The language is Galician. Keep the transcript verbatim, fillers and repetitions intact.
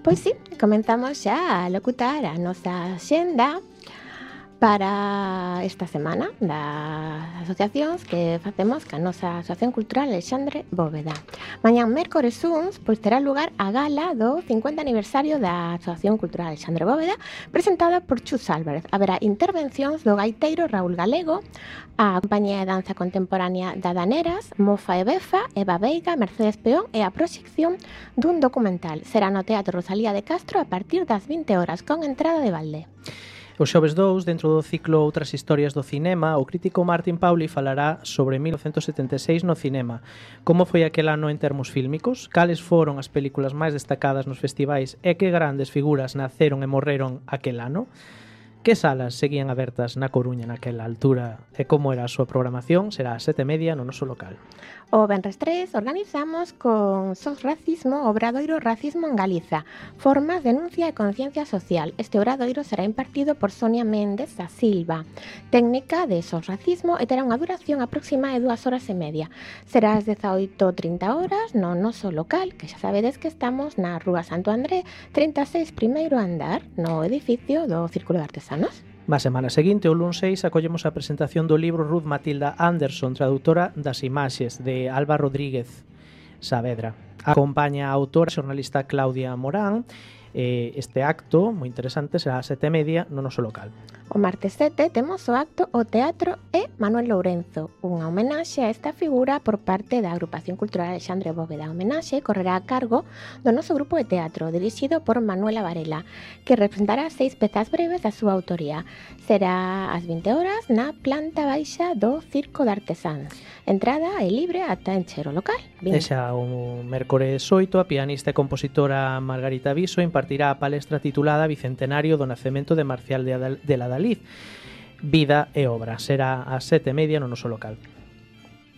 Pois sí, comenzamos xa a locutar a nosa xenda para esta semana das asociacións que facemos ca nosa Asociación Cultural Alexandre Bóveda. Mañán mércores uns, pois terá lugar a gala do cincuenta aniversario da Asociación Cultural Alexandre Bóveda, presentada por Chus Álvarez. Haberá intervencións do gaiteiro Raúl Galego, a compañía de danza contemporánea da Daneras, Mofa e Befa, Eva Veiga, Mercedes Peón e a proxección dun documental. Será no Teatro Rosalía de Castro a partir das vinte horas, con entrada de balde. O xoves dous, dentro do ciclo Outras historias do cinema, o crítico Martín Pauli falará sobre mil novecentos setenta e seis no cinema. Como foi aquel ano en termos fílmicos? Cales foron as películas máis destacadas nos festivais e que grandes figuras naceron e morreron aquel ano? Que salas seguían abertas na Coruña naquela altura e como era a súa programación? Será a sete e media no noso local. O venres tres organizamos con Sos Racismo o Obradoiro Racismo en Galiza, formas, denuncia e conciencia social. Este obradoiro será impartido por Sonia Méndez da Silva, técnica de Sos Racismo, e terá unha duración aproximada de dúas horas e media. Será ás dezaoito e trinta horas no noso local, que xa sabedes que estamos na Rúa Santo André, trinta e seis primeiro andar, no edificio do Círculo de Artesanos. Na semana seguinte, o luns seis, acollemos a presentación do libro Ruth Matilda Anderson, traductora das imaxes, de Alba Rodríguez Saavedra. Acompaña a autora xornalista Claudia Morán. Este acto, moi interesante, será a sete e media no noso local. O martes sete temos o acto O Teatro e Manuel Lourenzo, unha homenaxe a esta figura por parte da Agrupación Cultural Alexandre Bóveda. A homenaxe correrá a cargo do noso grupo de teatro, dirixido por Manuela Varela, que representará seis pezas breves da súa autoría. Será ás vinte horas na planta baixa do Circo de Artesáns. Entrada é libre ata encher o local. E xa o mércores oito, a pianista e compositora Margarita Viso impartirá a palestra titulada Bicentenario do nacemento de Marcial de la Daliz, Vida e Obra. Será ás sete e media no noso local.